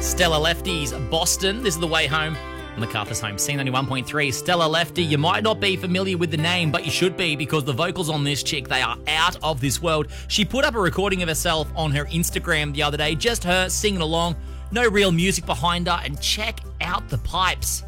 Stella Lefty's Boston. This is The Way Home on MacArthur's Home. C91.3. Stella Lefty. You might not be familiar with the name, but you should be, because the vocals on this chick, they are out of this world. She put up a recording of herself on her Instagram the other day, just her singing along. No real music behind her, and check out the pipes.